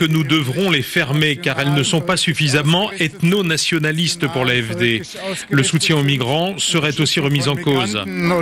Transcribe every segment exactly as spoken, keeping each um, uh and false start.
que nous devrons les fermer car elles ne sont pas suffisamment ethno-nationalistes pour l'A F D. Le soutien aux migrants serait aussi remis en cause.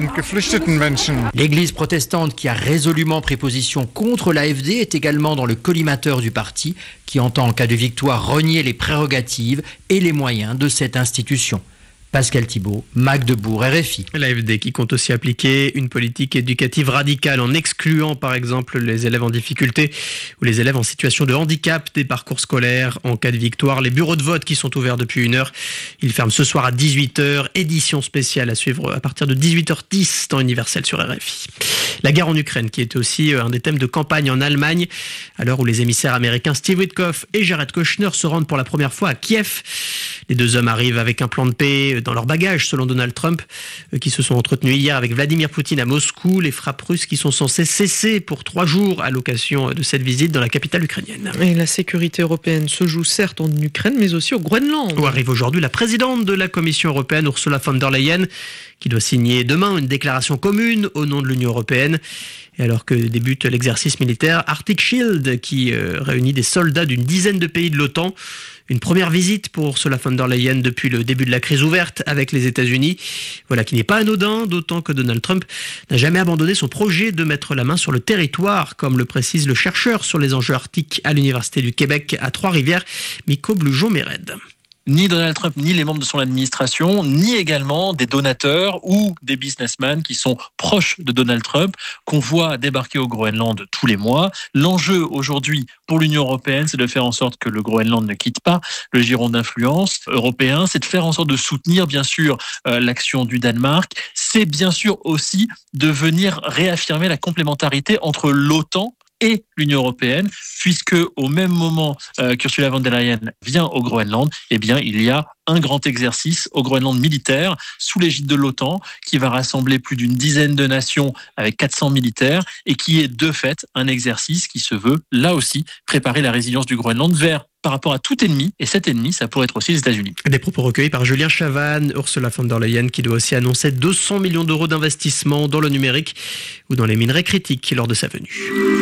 L'église protestante qui a résolument pris position contre l'A F D est également dans le collimateur du parti qui entend en cas de victoire renier les prérogatives et les moyens de cette institution. Pascal Thibault, Magdebourg, R F I. L'A F D qui compte aussi appliquer une politique éducative radicale en excluant par exemple les élèves en difficulté ou les élèves en situation de handicap des parcours scolaires en cas de victoire. Les bureaux de vote qui sont ouverts depuis une heure, ils ferment ce soir à dix-huit heures. Édition spéciale à suivre à partir de dix-huit heures dix, temps universel sur R F I. La guerre en Ukraine qui était aussi un des thèmes de campagne en Allemagne à l'heure où les émissaires américains Steve Witkoff et Jared Kushner se rendent pour la première fois à Kiev. Les deux hommes arrivent avec un plan de paix dans leur bagage, selon Donald Trump, qui se sont entretenus hier avec Vladimir Poutine à Moscou. Les frappes russes qui sont censées cesser pour trois jours à l'occasion de cette visite dans la capitale ukrainienne. Et la sécurité européenne se joue certes en Ukraine, mais aussi au Groenland. Où arrive aujourd'hui la présidente de la Commission européenne, Ursula von der Leyen, qui doit signer demain une déclaration commune au nom de l'Union européenne. Et alors que débute l'exercice militaire Arctic Shield, qui euh, réunit des soldats d'une dizaine de pays de l'OTAN. Une première visite pour Ursula von der Leyen depuis le début de la crise ouverte avec les États-Unis. Voilà qui n'est pas anodin, d'autant que Donald Trump n'a jamais abandonné son projet de mettre la main sur le territoire, comme le précise le chercheur sur les enjeux arctiques à l'Université du Québec à Trois-Rivières, Miko Blujon-Méred. Ni Donald Trump, ni les membres de son administration, ni également des donateurs ou des businessmen qui sont proches de Donald Trump, qu'on voit débarquer au Groenland tous les mois. L'enjeu aujourd'hui pour l'Union européenne, c'est de faire en sorte que le Groenland ne quitte pas le giron d'influence européen. C'est de faire en sorte de soutenir, bien sûr, euh, l'action du Danemark. C'est bien sûr aussi de venir réaffirmer la complémentarité entre l'OTAN et l'Union européenne, puisque au même moment euh, qu'Ursula von der Leyen vient au Groenland, eh bien, il y a un grand exercice au Groenland militaire, sous l'égide de l'OTAN, qui va rassembler plus d'une dizaine de nations avec quatre cents militaires, et qui est de fait un exercice qui se veut, là aussi, préparer la résilience du Groenland vers par rapport à tout ennemi, et cet ennemi, ça pourrait être aussi les États-Unis. Des propos recueillis par Julien Chavannes, Ursula von der Leyen, qui doit aussi annoncer deux cents millions d'euros d'investissement dans le numérique ou dans les minerais critiques lors de sa venue.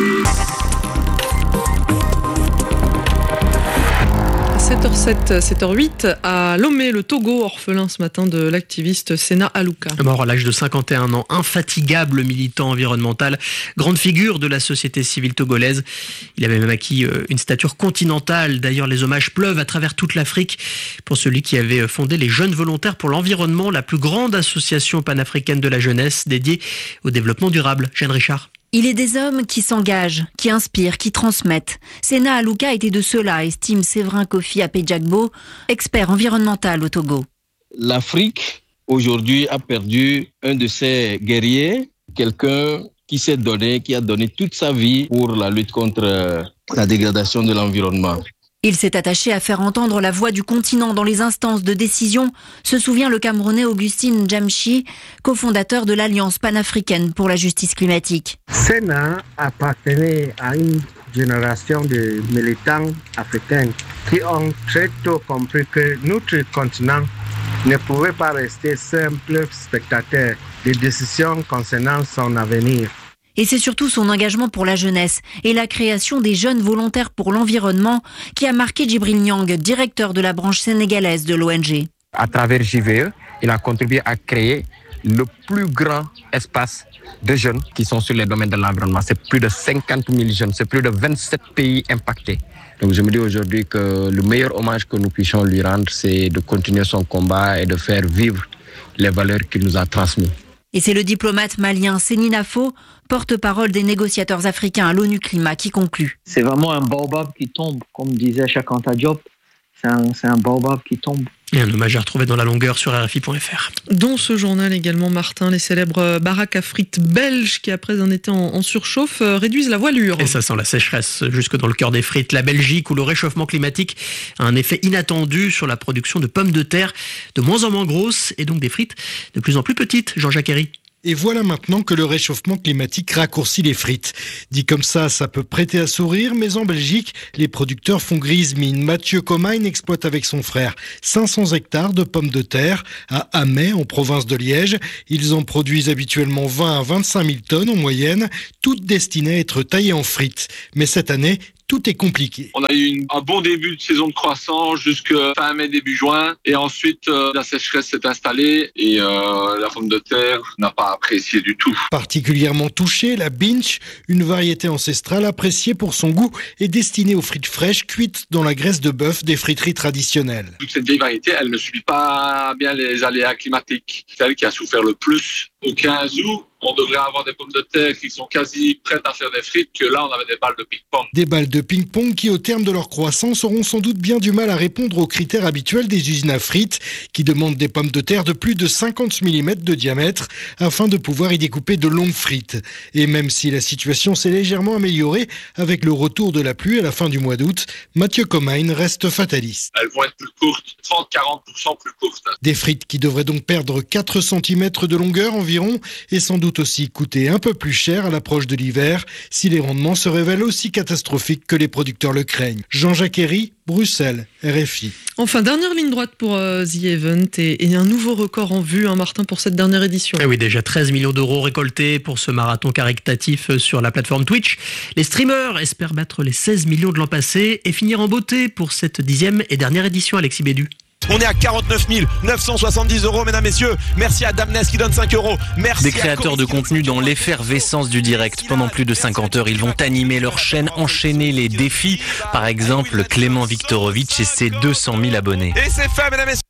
sept heures sept, sept heures huit, à Lomé, le Togo, orphelin ce matin de l'activiste Sena Alouka. Mort à l'âge de cinquante et un ans, infatigable militant environnemental, grande figure de la société civile togolaise. Il avait même acquis une stature continentale. D'ailleurs, les hommages pleuvent à travers toute l'Afrique pour celui qui avait fondé les Jeunes Volontaires pour l'Environnement, la plus grande association panafricaine de la jeunesse dédiée au développement durable. Jeanne Richard. Il est des hommes qui s'engagent, qui inspirent, qui transmettent. Sena Alouka était de ceux-là, estime Séverin Kofi Apejagbo, expert environnemental au Togo. L'Afrique, aujourd'hui, a perdu un de ses guerriers, quelqu'un qui s'est donné, qui a donné toute sa vie pour la lutte contre la dégradation de l'environnement. Il s'est attaché à faire entendre la voix du continent dans les instances de décision, se souvient le Camerounais Augustine Djamchi, cofondateur de l'Alliance panafricaine pour la justice climatique. Sena appartenait à une génération de militants africains qui ont très tôt compris que notre continent ne pouvait pas rester simple spectateur des décisions concernant son avenir. Et c'est surtout son engagement pour la jeunesse et la création des Jeunes Volontaires pour l'Environnement qui a marqué Djibril Niang, directeur de la branche sénégalaise de l'O N G. À travers J V E, il a contribué à créer le plus grand espace de jeunes qui sont sur les domaines de l'environnement. C'est plus de cinquante mille jeunes, c'est plus de vingt-sept pays impactés. Donc je me dis aujourd'hui que le meilleur hommage que nous puissions lui rendre, c'est de continuer son combat et de faire vivre les valeurs qu'il nous a transmises. Et c'est le diplomate malien Séni Nafo, porte-parole des négociateurs africains à l'ONU Climat, qui conclut. C'est vraiment un baobab qui tombe, comme disait Chakanta Diop. C'est un, c'est un baobab qui tombe. Et un hommage à retrouver dans la longueur sur R F I point F R. Dans ce journal également, Martin, les célèbres baraques à frites belges qui, après un été en, en surchauffe, euh, réduisent la voilure. Et ça sent la sécheresse jusque dans le cœur des frites. La Belgique, où le réchauffement climatique a un effet inattendu sur la production de pommes de terre, de moins en moins grosses, et donc des frites de plus en plus petites. Jean-Jacques Herry. Et voilà maintenant que le réchauffement climatique raccourcit les frites. Dit comme ça, ça peut prêter à sourire, mais en Belgique, les producteurs font grise mine. Mathieu Comain exploite avec son frère cinq cents hectares de pommes de terre à Amay, en province de Liège. Ils en produisent habituellement vingt à vingt-cinq mille tonnes en moyenne, toutes destinées à être taillées en frites. Mais cette année, tout est compliqué. On a eu une, un bon début de saison de croissance jusqu'à fin mai, début juin. Et ensuite, euh, la sécheresse s'est installée et euh, la pomme de terre n'a pas apprécié du tout. Particulièrement touchée, la Binch, une variété ancestrale appréciée pour son goût et destinée aux frites fraîches cuites dans la graisse de bœuf des friteries traditionnelles. Toute cette vieille variété, elle ne subit pas bien les aléas climatiques. C'est elle qui a souffert le plus. Au quinze août, on devrait avoir des pommes de terre qui sont quasi prêtes à faire des frites, que là, on avait des balles de ping-pong. Des balles de ping-pong qui, au terme de leur croissance, auront sans doute bien du mal à répondre aux critères habituels des usines à frites, qui demandent des pommes de terre de plus de cinquante millimètres de diamètre, afin de pouvoir y découper de longues frites. Et même si la situation s'est légèrement améliorée avec le retour de la pluie à la fin du mois d'août, Mathieu Comain reste fataliste. Elles vont être plus courtes, trente à quarante pour cent plus courtes. Des frites qui devraient donc perdre quatre centimètres de longueur environ, et sans doute aussi coûter un peu plus cher à l'approche de l'hiver, si les rendements se révèlent aussi catastrophiques que les producteurs le craignent. Jean-Jacques Herry, Bruxelles, R F I. Enfin, dernière ligne droite pour euh, The Event et, et un nouveau record en vue, hein, Martin, pour cette dernière édition. Et oui, déjà treize millions d'euros récoltés pour ce marathon caritatif sur la plateforme Twitch. Les streamers espèrent battre les seize millions de l'an passé et finir en beauté pour cette dixième et dernière édition, Alexis Bédu. On est à quarante-neuf mille neuf cent soixante-dix euros, mesdames, messieurs. Merci à Damnes qui donne cinq euros. Merci. Des créateurs de contenu dans l'effervescence du direct. Pendant plus de cinquante heures, ils vont animer leur chaîne, enchaîner les défis. Par exemple, Clément Viktorovitch et ses deux cent mille abonnés. Et c'est fait, mesdames, messieurs.